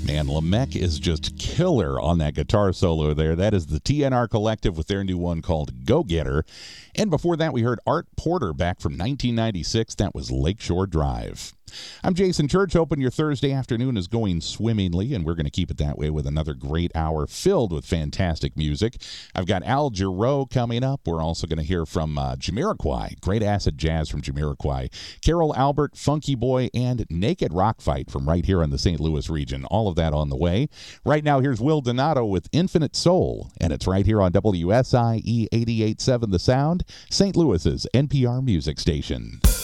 Man, Lamech is just killer on that guitar solo there. That is the TNR Collective with their new one called Go Getter. And before that, we heard Art Porter back from 1996. That was Lakeshore Drive. I'm Jason Church, hoping your Thursday afternoon is going swimmingly, and we're going to keep it that way with another great hour filled with fantastic music. I've got Al Jarreau coming up. We're also going to hear from Jamiroquai, great acid jazz from Jamiroquai, Carol Albert, Funky Boy, and Naked Rock Fight from right here in the St. Louis region. All of that on the way. Right now, here's Will Donato with Infinite Soul, and it's right here on WSIE 88.7 The Sound, St. Louis's NPR music station.